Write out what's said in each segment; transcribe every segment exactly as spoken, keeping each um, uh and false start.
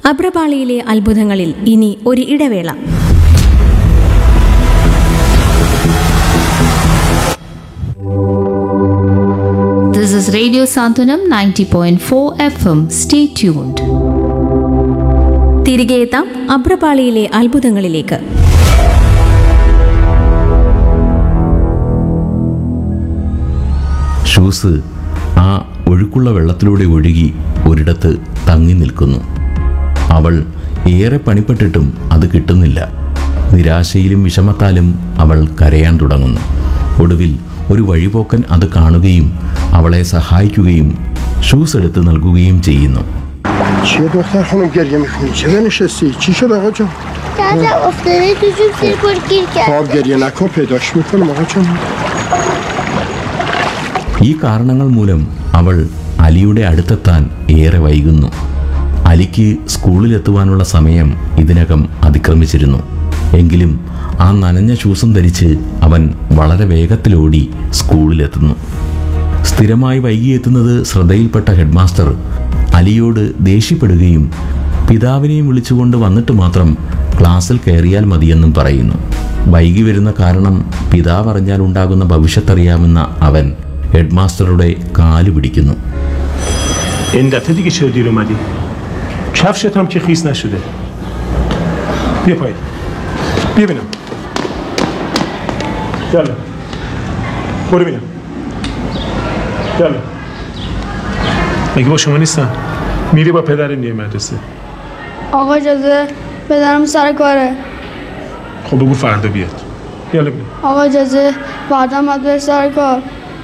അഭ്രപാളിയിലെ അത്ഭുതങ്ങളിൽ ഇനി ഒരു ഇടവേള. This is Radio Santanam ninety point four F M. Stay tuned. തിരികെ എത്താം അഭ്രപാളിയിലെ അത്ഭുതങ്ങളിലേക്ക്. ഷൂസ് ആ ഒഴുക്കുള്ള വെള്ളത്തിലൂടെ ഒഴുകി ഒരിടത്ത് തങ്ങി നിൽക്കുന്നു. അവൾ ഏറെ പണിപ്പെട്ടിട്ടും അത് കിട്ടുന്നില്ല. നിരാശയിലും വിഷമത്താലും അവൾ കരയാൻ തുടങ്ങുന്നു. ഒടുവിൽ ഒരു വഴിപോക്കൻ അത് കാണുകയും അവളെ സഹായിക്കുകയും ഷൂസ് എടുത്ത് നൽകുകയും ചെയ്യുന്നു. چیه دختر خانم گریه میکنی؟ چرا نشستی؟ چی شد آقا جان؟ دردم افتاده تو جوب سیرکل گیر کرده. خب گریه نکن پیداش میکنم آقا جان. ഈ കാരണങ്ങൾ മൂലം അവൾ അലിയുടെ അടുത്തെത്താൻ ഏറെ വൈകുന്നു. അലിക്ക് സ്കൂളിലെത്തുവാനുള്ള സമയം ഇതിനകം അതിക്രമിച്ചിരുന്നു. എങ്കിലും ആ നനഞ്ഞ ഷൂസും ധരിച്ച് അവൻ വളരെ വേഗത്തിലോടി സ്കൂളിലെത്തുന്നു. സ്ഥിരമായി വൈകിയെത്തുന്നത് ശ്രദ്ധയിൽപ്പെട്ട ഹെഡ് മാസ്റ്റർ അലിയോട് ദേഷ്യപ്പെടുകയും പിതാവിനെയും വിളിച്ചുകൊണ്ട് വന്നിട്ട് മാത്രം ക്ലാസ്സിൽ കയറിയാൽ മതിയെന്നും പറയുന്നു. വൈകി വരുന്ന കാരണം പിതാവ് അറിഞ്ഞാൽ ഉണ്ടാകുന്ന ഭവിഷ്യത്തറിയാമെന്ന അവൻ ഹെഡ് മാസ്റ്ററുടെ കാല് പിടിക്കുന്നു. این دفعه دیگه چرا دیر اومدی؟ کفشت هم که خیس نشده. بیا پایین. بیا ببینم. یالا. برو ببینم. یالا. مگه با شما نیستم؟ میری با پدرت میای مدرسه. آقا اجازه پدرم سر کاره. خب بگو فردا بیاد. یالا ببین. آقا اجازه فردا باید بره سر کار.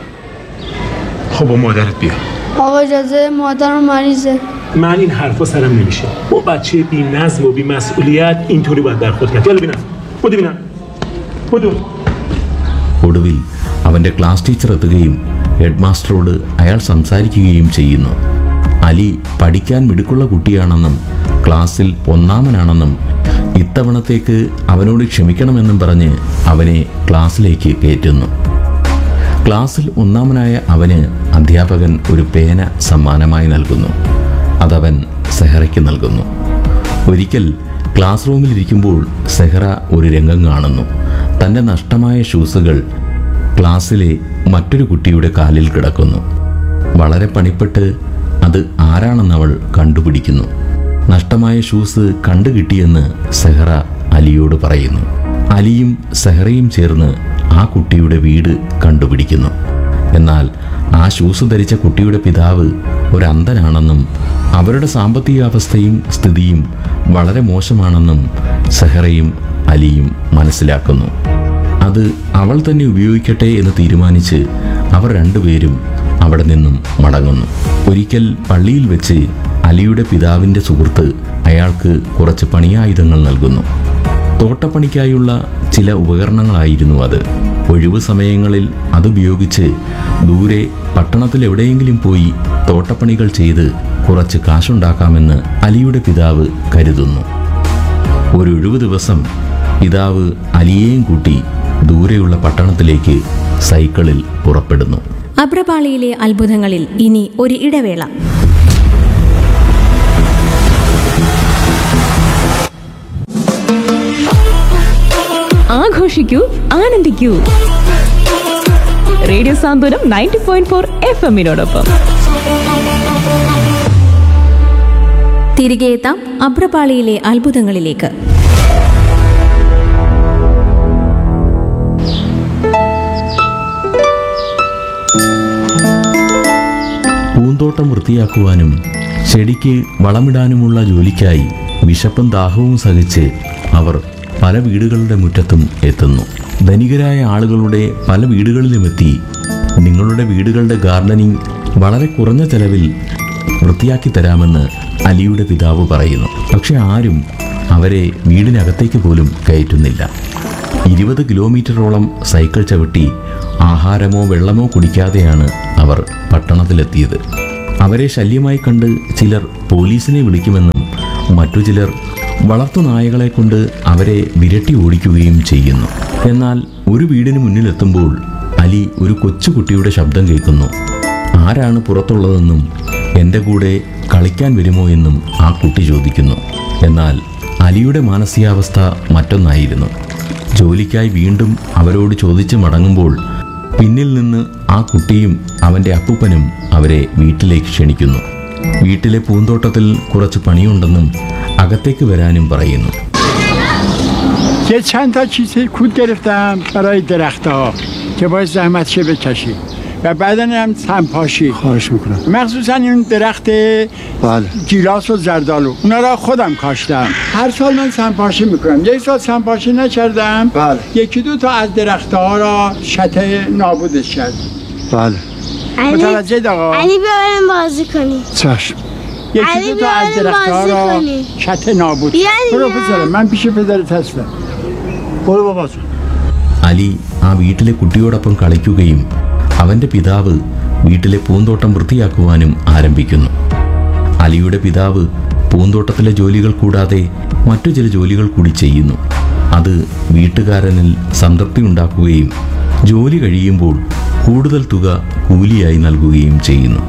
خب با مادرت بیا. آقا اجازه مادرم مریضه. من این حرفا سرم نمیشه. با بچه بی نظم و بی مسئولیت اینطوری باید برخورد کرد. یالا ببینم. بودو ببینم. بودو. ഒടുവിൽ അവൻ്റെ ക്ലാസ് ടീച്ചർ എത്തുകയും ഹെഡ് മാസ്റ്ററോട് അയാൾ സംസാരിക്കുകയും ചെയ്യുന്നു. അലി പഠിക്കാൻ മിടുക്കുള്ള കുട്ടിയാണെന്നും ക്ലാസ്സിൽ ഒന്നാമനാണെന്നും ഇത്തവണത്തേക്ക് അവനോട് ക്ഷമിക്കണമെന്നും പറഞ്ഞ് അവനെ ക്ലാസ്സിലേക്ക് കയറ്റുന്നു. ക്ലാസ്സിൽ ഒന്നാമനായ അവന് അധ്യാപകൻ ഒരു പേന സമ്മാനമായി നൽകുന്നു. അതവൻ സെഹറയ്ക്ക് നൽകുന്നു. ഒരിക്കൽ ക്ലാസ് റൂമിലിരിക്കുമ്പോൾ സെഹറ ഒരു രംഗം കാണുന്നു. തൻ്റെ നഷ്ടമായ ഷൂസുകൾ ക്ലാസ്സിലെ മറ്റൊരു കുട്ടിയുടെ കാലിൽ കിടക്കുന്നു. വളരെ പണിപ്പെട്ട് അത് ആരാണെന്നവൾ കണ്ടുപിടിക്കുന്നു. നഷ്ടമായ ഷൂസ് കണ്ടുകിട്ടിയെന്ന് സെഹറ അലിയോട് പറയുന്നു. അലിയും സെഹറയും ചേർന്ന് ആ കുട്ടിയുടെ വീട് കണ്ടുപിടിക്കുന്നു. എന്നാൽ ആ ഷൂസ് ധരിച്ച കുട്ടിയുടെ പിതാവ് ഒരന്ധനാണെന്നും അവരുടെ സാമ്പത്തികാവസ്ഥയും സ്ഥിതിയും വളരെ മോശമാണെന്നും സെഹറയും അലിയും മനസ്സിലാക്കുന്നു. അത് അവൾ തന്നെ ഉപയോഗിക്കട്ടെ എന്ന് തീരുമാനിച്ച് അവർ രണ്ടുപേരും അവിടെ നിന്നും മടങ്ങുന്നു. ഒരിക്കൽ പള്ളിയിൽ വെച്ച് അലിയുടെ പിതാവിൻ്റെ സുഹൃത്ത് അയാൾക്ക് കുറച്ച് പണിയായുധങ്ങൾ നൽകുന്നു. തോട്ടപ്പണിക്കായുള്ള ചില ഉപകരണങ്ങളായിരുന്നു അത്. ഒഴിവു സമയങ്ങളിൽ അതുപയോഗിച്ച് ദൂരെ പട്ടണത്തിൽ എവിടെയെങ്കിലും പോയി തോട്ടപ്പണികൾ ചെയ്ത് കുറച്ച് കാശുണ്ടാക്കാമെന്ന് അലിയുടെ പിതാവ് കരുതുന്നു. ഒരൊഴിവു ദിവസം പിതാവ് അലിയെയും കൂട്ടി ദൂരെയുള്ള പട്ടണത്തിലേക്ക് സൈക്കിളിൽ പുറപ്പെടുന്നു. അഭ്രപാളിയിലെ അത്ഭുതങ്ങളിൽ ഇനി ഒരു ഇടവേള. ആഘോഷിക്കൂ, ആനന്ദിക്കൂ. റേഡിയോ സാന്ത്വനം നയൻറ്റി പോയിന്റ് ഫോർ എഫ് എമ്മിനോടൊപ്പം തിരികെ എത്താം അഭ്രപാളിയിലെ അത്ഭുതങ്ങളിലേക്ക്. പൂന്തോട്ടം വൃത്തിയാക്കുവാനും ചെടിക്ക് വളമിടാനുമുള്ള ജോലിക്കായി വിശപ്പും ദാഹവും സഹിച്ച് അവർ പല വീടുകളുടെ മുറ്റത്തും എത്തുന്നു. ധനികരായ ആളുകളുടെ പല വീടുകളിലുമെത്തി നിങ്ങളുടെ വീടുകളുടെ ഗാർഡനിങ് വളരെ കുറഞ്ഞ ചെലവിൽ വൃത്തിയാക്കി തരാമെന്ന് അലിയുടെ പിതാവ് പറയുന്നു. പക്ഷെ ആരും അവരെ വീടിനകത്തേക്ക് പോലും കയറ്റുന്നില്ല. ഇരുപത് കിലോമീറ്ററോളം സൈക്കിൾ ചവിട്ടി ആഹാരമോ വെള്ളമോ കുടിക്കാതെയാണ് അവർ പട്ടണത്തിലെത്തിയത്. അവരെ ശല്യമായി കണ്ട് ചിലർ പോലീസിനെ വിളിക്കുമെന്നും മറ്റു ചിലർ വളർത്തു നായകളെ കൊണ്ട് അവരെ വിരട്ടി ഓടിക്കുകയും ചെയ്യുന്നു. എന്നാൽ ഒരു വീടിന് മുന്നിലെത്തുമ്പോൾ അലി ഒരു കൊച്ചുകുട്ടിയുടെ ശബ്ദം കേൾക്കുന്നു. ആരാണ് പുറത്തുള്ളതെന്നും എൻ്റെ കൂടെ കളിക്കാൻ വരുമോ എന്നും ആ കുട്ടി ചോദിക്കുന്നു. എന്നാൽ അലിയുടെ മാനസികാവസ്ഥ മറ്റൊന്നായിരുന്നു. ജോലിക്കായി വീണ്ടും അവരോട് ചോദിച്ച് മടങ്ങുമ്പോൾ പിന്നിൽ നിന്ന് ആ കുട്ടിയും അവൻ്റെ അപ്പൂപ്പനും അവരെ വീട്ടിലേക്ക് ക്ഷണിക്കുന്നു. വീട്ടിലെ പൂന്തോട്ടത്തിൽ കുറച്ച് പണിയുണ്ടെന്നും അകത്തേക്ക് വരാനും പറയുന്നു. یه چند تا کیسه کود گرفتم برای درخت‌ها که باید زحمت شه بکشی و بعداً هم سمپاشی. خواهش میکنم. مخصوصاً این درخت بله گیلاس و زردالو اونا را خودم کاشتم. هر سال من سمپاشی میکنم. یک سال سمپاشی نکردم. بله. یکی دو تا از درخت‌ها را شته نابودش کرد. بله. متوجه آقا؟ علی بیارم بازی کنی. چشم. یکی دو تا از درخت‌ها را شته نابود. برو پسرم من پیش پدرت هستم. برو بابا جون. അലി ആ വീട്ടിലെ കുട്ടിയോടൊപ്പം കളിക്കുകയും അവൻ്റെ പിതാവ് വീട്ടിലെ പൂന്തോട്ടം വൃത്തിയാക്കുവാനും ആരംഭിക്കുന്നു. അലിയുടെ പിതാവ് പൂന്തോട്ടത്തിലെ ജോലികൾ കൂടാതെ മറ്റു ചില ജോലികൾ കൂടി ചെയ്യുന്നു. അത് വീട്ടുകാരനിൽ സംതൃപ്തി ഉണ്ടാക്കുകയും ജോലി കഴിയുമ്പോൾ കൂടുതൽ തുക കൂലിയായി നൽകുകയും ചെയ്യുന്നു.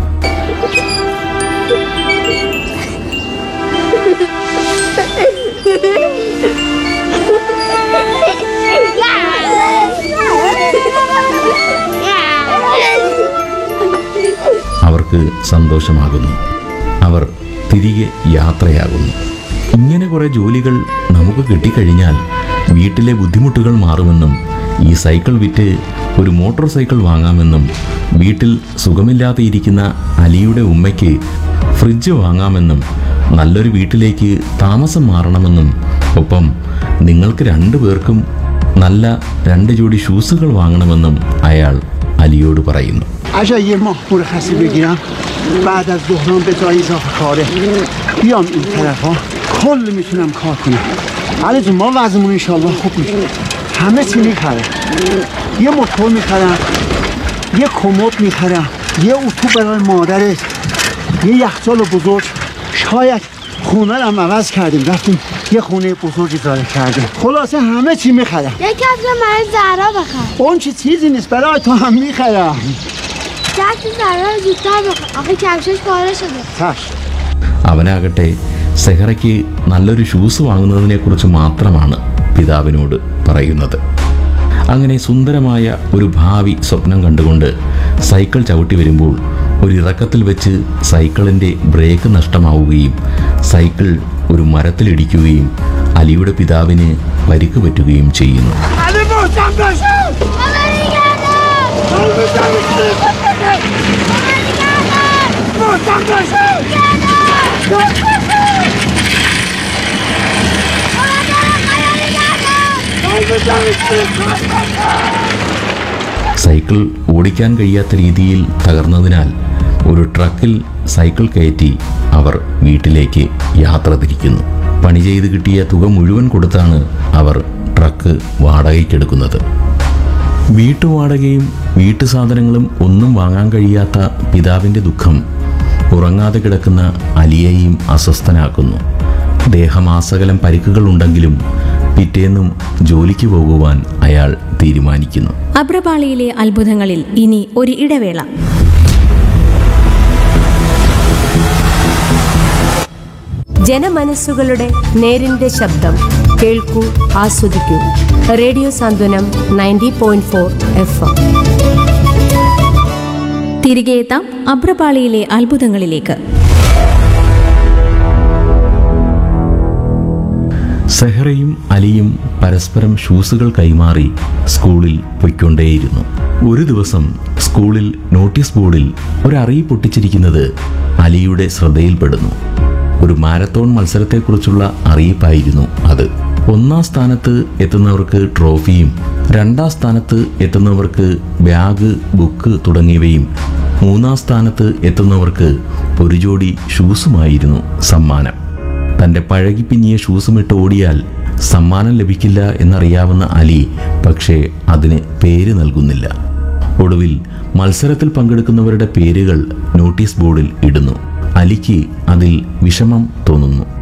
അവർക്ക് സന്തോഷമാകുന്നു. അവർ തിരികെ യാത്രയാകുന്നു. ഇങ്ങനെ കുറേ ജോലികൾ നമുക്ക് കിട്ടിക്കഴിഞ്ഞാൽ വീട്ടിലെ ബുദ്ധിമുട്ടുകൾ മാറുമെന്നും ഈ സൈക്കിൾ വിറ്റ് ഒരു മോട്ടോർ സൈക്കിൾ വാങ്ങാമെന്നും വീട്ടിൽ സുഖമില്ലാതെ ഇരിക്കുന്ന അലിയുടെ ഉമ്മയ്ക്ക് ഫ്രിഡ്ജ് വാങ്ങാമെന്നും നല്ലൊരു വീട്ടിലേക്ക് താമസം മാറണമെന്നും ഒപ്പം നിങ്ങൾക്ക് രണ്ടു പേർക്കും നല്ല രണ്ട് ജോഡി ഷൂസുകൾ വാങ്ങണമെന്നും അയാൾ അലിയോട് പറയുന്നു. اجا یه ماه مرخصی بگیرم بعد از ظهران به جای اضافه کاره بیام این طرف ها کل میتونم کار کنم. علی جون ما وضعمون انشالله خوب میشه. همه چی میخرم. یه موتور میخرم، یه کمد میخرم، یه اتو برای مادرت، یه یخچال بزرگ. شاید خونه رو هم عوض کردیم رفتیم یه خونه بزرگ اجاره کردیم. خلاصه همه چی میخرم. یک کفش برای زهرا بخر. اون چه چیزی نیست برای تو هم میخرم. دست زهرا زودتر بخر. آخه کفشش پاره شده. چشم. അവനാകട്ടെ സെഹറയ്ക്ക് നല്ലൊരു ഷൂസ് വാങ്ങുന്നതിനെക്കുറിച്ച് മാത്രമാണ് പിതാവിനോട് പറയുന്നത്. അങ്ങനെ സുന്ദരമായ ഒരു ഭാവി സ്വപ്നം കണ്ടുകൊണ്ട് സൈക്കിൾ ചവിട്ടി വരുമ്പോൾ ഒരു ഇറക്കത്തിൽ വെച്ച് സൈക്കിളിൻ്റെ ബ്രേക്ക് നഷ്ടമാവുകയും സൈക്കിൾ ഒരു മരത്തിലിടിക്കുകയും അലിയുടെ പിതാവിന് പരിക്ക് പറ്റുകയും ചെയ്യുന്നു. സൈക്കിൾ ഓടിക്കാൻ കഴിയാത്ത രീതിയിൽ തകർന്നതിനാൽ ഒരു ട്രക്കിൽ സൈക്കിൾ കയറ്റി അവർ വീട്ടിലേക്ക് യാത്ര തിരിക്കുന്നു. പണി ചെയ്ത് കിട്ടിയ തുക മുഴുവൻ കൊടുത്താണ് അവർ ട്രക്ക് വാടകയ്ക്കെടുക്കുന്നത്. വീട്ടുവാടകയും വീട്ടു സാധനങ്ങളും ഒന്നും വാങ്ങാൻ കഴിയാത്ത പിതാവിൻ്റെ ദുഃഖം ഉറങ്ങാതെ കിടക്കുന്ന അലിയെയും അസ്വസ്ഥനാക്കുന്നു. ദേഹമാസകലം പരിക്കുകളുണ്ടെങ്കിലും പിറ്റേന്നും ജോലിക്ക് പോകുവാൻ അയാൾ തീരുമാനിക്കുന്നു. അഭ്രപാളിയിലെ അത്ഭുതങ്ങളിൽ ഇനി ഒരു ഇടവേള. ജനമനസ്സുകളുടെ നേരിന്റെ ശബ്ദം കേൾക്കൂ, ആസ്വദിക്കൂ. റേഡിയോ സാന്ത്വനം ninety point four F M. തിരികെ എത്താം അഭ്രപാളിയിലെ അത്ഭുതങ്ങളിലേക്ക്. സെഹറയും അലിയും പരസ്പരം ഷൂസുകൾ കൈമാറി സ്കൂളിൽ പൊയ്ക്കൊണ്ടേയിരുന്നു. ഒരു ദിവസം സ്കൂളിൽ നോട്ടീസ് ബോർഡിൽ ഒരറിയിപ്പ് ഒട്ടിച്ചിരിക്കുന്നത് അലിയുടെ ശ്രദ്ധയിൽപ്പെടുന്നു. ഒരു മാരത്തോൺ മത്സരത്തെക്കുറിച്ചുള്ള അറിയിപ്പായിരുന്നു അത്. ഒന്നാം സ്ഥാനത്ത് എത്തുന്നവർക്ക് ട്രോഫിയും രണ്ടാം സ്ഥാനത്ത് എത്തുന്നവർക്ക് ബാഗ്, ബുക്ക് തുടങ്ങിയവയും മൂന്നാം സ്ഥാനത്ത് എത്തുന്നവർക്ക് ഒരു ജോഡി ഷൂസുമായിരുന്നു സമ്മാനം. തൻ്റെ പഴകിപ്പിഞ്ഞിയ ഷൂസുമിട്ട് ഓടിയാൽ സമ്മാനം ലഭിക്കില്ല എന്നറിയാവുന്ന അലി പക്ഷേ അതിന് പേര് നൽകുന്നില്ല. ഒടുവിൽ മത്സരത്തിൽ പങ്കെടുക്കുന്നവരുടെ പേരുകൾ നോട്ടീസ് ബോർഡിൽ ഇടുന്നു. അലിക്ക് അതിൽ വിഷമം തോന്നുന്നു.